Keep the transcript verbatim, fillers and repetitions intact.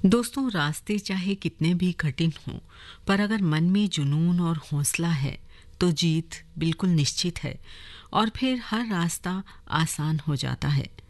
दोस्तों, रास्ते चाहे कितने भी कठिन हों, पर अगर मन में जुनून और हौसला है तो जीत बिल्कुल निश्चित है और फिर हर रास्ता आसान हो जाता है।